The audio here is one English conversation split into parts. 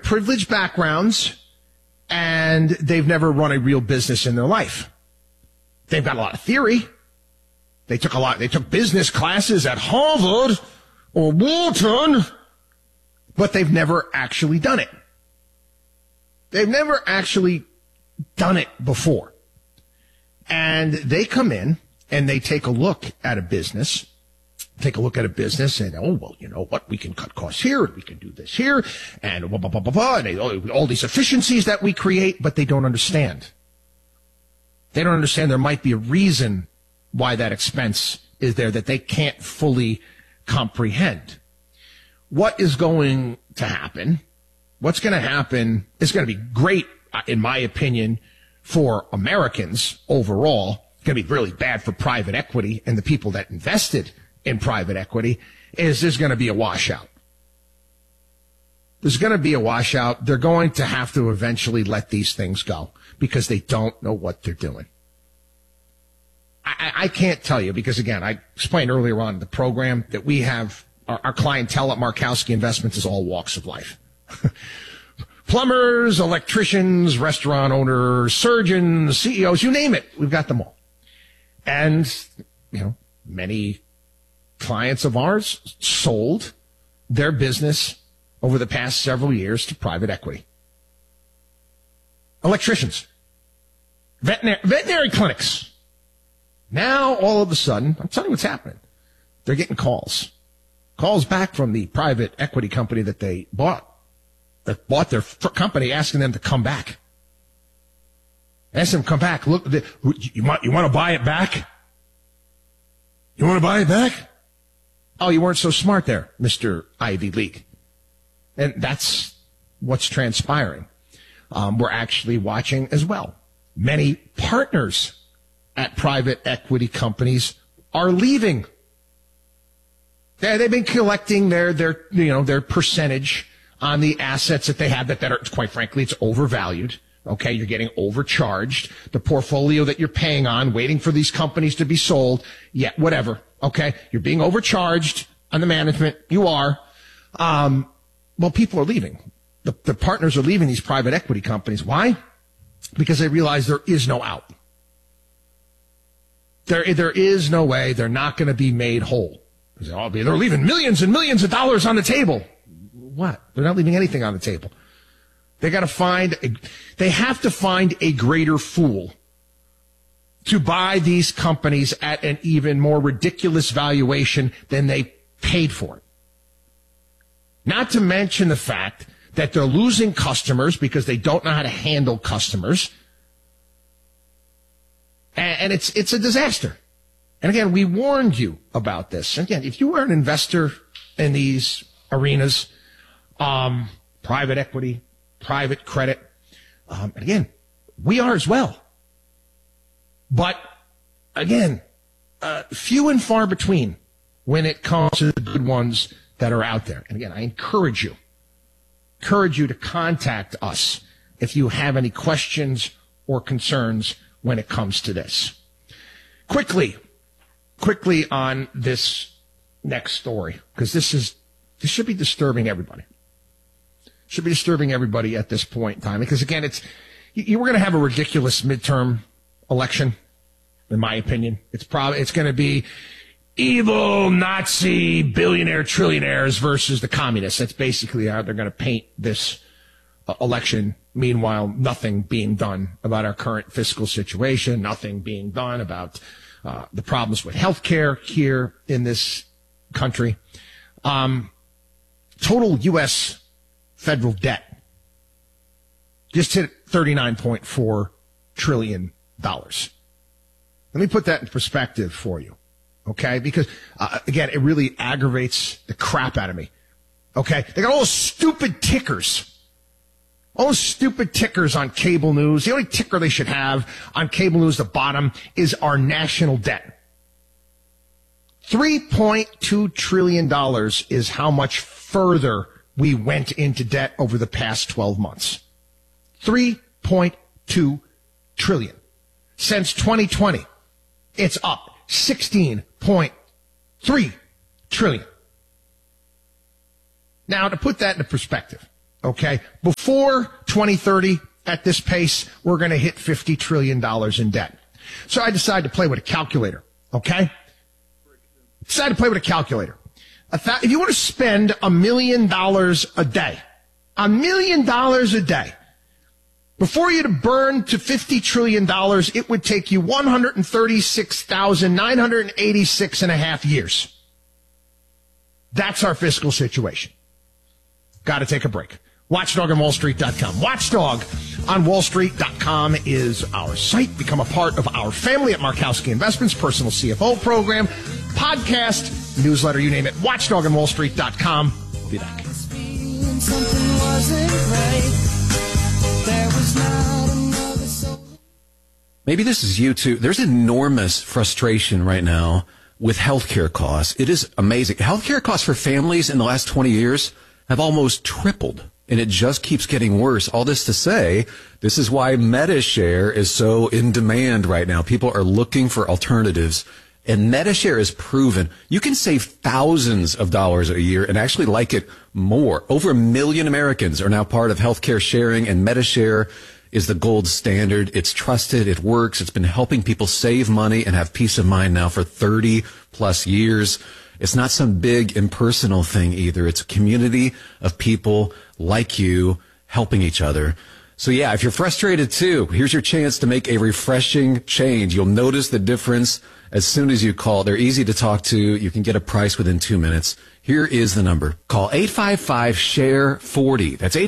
privileged backgrounds, and they've never run a real business in their life. They've got a lot of theory. They took business classes at Harvard or Wharton, but they've never actually done it. They've never actually done it before. And they come in and they take a look at a business, and, oh, well, you know what, we can cut costs here, and we can do this here, and blah, blah, blah, blah, blah, and all these efficiencies that we create, but they don't understand. They don't understand there might be a reason why that expense is there that they can't fully comprehend. What is going to happen? What's going to happen is going to be great, in my opinion, for Americans overall. It's going to be really bad for private equity and the people that invested in private equity. There's going to be a washout. There's going to be a washout. They're going to have to eventually let these things go because they don't know what they're doing. I can't tell you because, again, I explained earlier on in the program that we have our clientele at Markowski Investments is all walks of life. Plumbers, electricians, restaurant owners, surgeons, CEOs, you name it. We've got them all. And, you know, many clients of ours sold their business over the past several years to private equity. Electricians, veterinary clinics. Now, all of a sudden, I'm telling you what's happening. They're getting calls back from the private equity company that they bought their company, asking them to come back. Ask them to come back. Look, you want to buy it back? You want to buy it back? Oh, you weren't so smart there, Mr. Ivy League. And that's what's transpiring. We're actually watching as well. Many partners at private equity companies are leaving. They've been collecting their percentage on the assets that they have that are, quite frankly, it's overvalued. Okay, you're getting overcharged. The portfolio that you're paying on, waiting for these companies to be sold, yeah, whatever. Okay, you're being overcharged on the management. You are. Well, people are leaving. The partners are leaving these private equity companies. Why? Because they realize there is no out. There is no way. They're not going to be made whole. They're leaving millions and millions of dollars on the table. What? They're not leaving anything on the table. They have to find a greater fool to buy these companies at an even more ridiculous valuation than they paid for it. Not to mention the fact that they're losing customers because they don't know how to handle customers. And it's a disaster. And again, we warned you about this. And again, if you are an investor in these arenas, private equity, private credit, and again, we are as well. But again, few and far between when it comes to the good ones that are out there. And again, I encourage you to contact us if you have any questions or concerns when it comes to this. Quickly on this next story, because this should be disturbing everybody. Should be disturbing everybody at this point in time, because again, we're going to have a ridiculous midterm election, in my opinion. It's going to be evil Nazi billionaire trillionaires versus the communists. That's basically how they're going to paint this election. Meanwhile, nothing being done about our current fiscal situation, nothing being done about the problems with healthcare here in this country. Total U.S. federal debt just hit $39.4 trillion. Let me put that in perspective for you, okay? Because, again, it really aggravates the crap out of me, okay? They got all those stupid tickers. All those stupid tickers on cable news. The only ticker they should have on cable news, the bottom, is our national debt. $3.2 trillion is how much further we went into debt over the past 12 months. $3.2 trillion. Since 2020, it's up $16.3 trillion. Now, to put that into perspective, Okay? Before 2030, at this pace, we're going to hit $50 trillion in debt. So I decided to play with a calculator. Okay? Decided to play with a calculator. If you want to spend $1 million a day, $1 million a day, before you to burn to $50 trillion, it would take you 136,986 and a half years. That's our fiscal situation. Got to take a break. WatchdogOnWallStreet.com. WatchdogOnWallStreet.com is our site. Become a part of our family at Markowski Investments, personal CFO program, podcast, newsletter, you name it. WatchdogOnWallStreet.com. We'll be back. Maybe this is you too. There's enormous frustration right now with healthcare costs. It is amazing. Healthcare costs for families in the last 20 years have almost tripled, and it just keeps getting worse. All this to say, this is why MediShare is so in demand right now. People are looking for alternatives, and MediShare is proven you can save thousands of dollars a year and actually like it more. Over 1 million Americans are now part of healthcare sharing, and MediShare is the gold standard. It's trusted. It works. It's been helping people save money and have peace of mind now for 30 plus years. It's not some big impersonal thing either. It's a community of people like you helping each other. So yeah, if you're frustrated too, here's your chance to make a refreshing change. You'll notice the difference as soon as you call. They're easy to talk to. You can get a price within 2 minutes. Here is the number. Call 855-SHARE-40. That's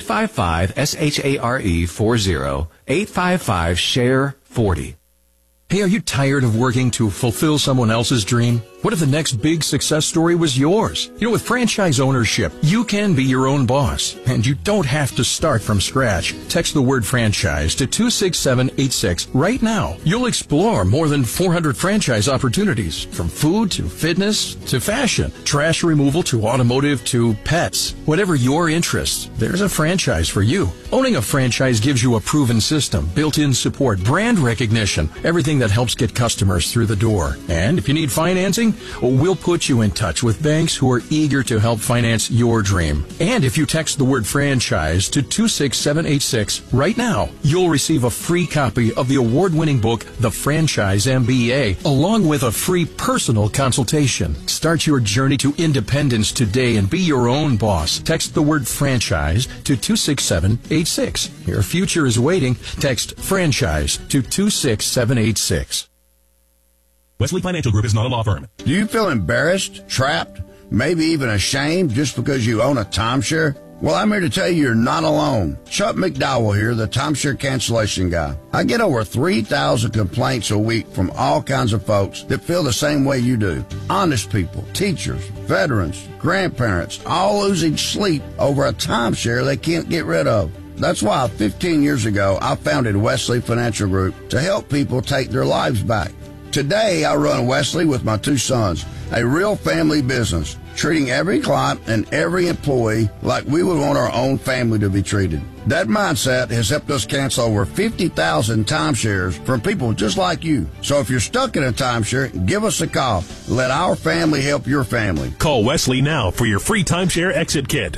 855-SHARE-40. 855-SHARE-40. Hey, are you tired of working to fulfill someone else's dream? What if the next big success story was yours? You know, with franchise ownership, you can be your own boss, and you don't have to start from scratch. Text the word franchise to 26786 right now. You'll explore more than 400 franchise opportunities, from food to fitness to fashion, trash removal to automotive to pets. Whatever your interest, there's a franchise for you. Owning a franchise gives you a proven system, built-in support, brand recognition, everything that helps get customers through the door. And if you need financing, we'll put you in touch with banks who are eager to help finance your dream. And if you text the word franchise to 26786 right now, you'll receive a free copy of the award-winning book, The Franchise MBA, along with a free personal consultation. Start your journey to independence today and be your own boss. Text the word franchise to 26786. Your future is waiting. Text franchise to 26786. Wesley Financial Group is not a law firm. Do you feel embarrassed, trapped, maybe even ashamed just because you own a timeshare? Well, I'm here to tell you you're not alone. Chuck McDowell here, the timeshare cancellation guy. I get over 3,000 complaints a week from all kinds of folks that feel the same way you do. Honest people, teachers, veterans, grandparents, all losing sleep over a timeshare they can't get rid of. That's why 15 years ago, I founded Wesley Financial Group to help people take their lives back. Today, I run Wesley with my 2 sons, a real family business, treating every client and every employee like we would want our own family to be treated. That mindset has helped us cancel over 50,000 timeshares from people just like you. So if you're stuck in a timeshare, give us a call. Let our family help your family. Call Wesley now for your free timeshare exit kit.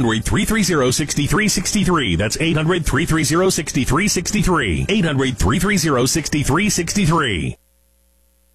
800-330-6363. That's 800-330-6363. 800-330-6363.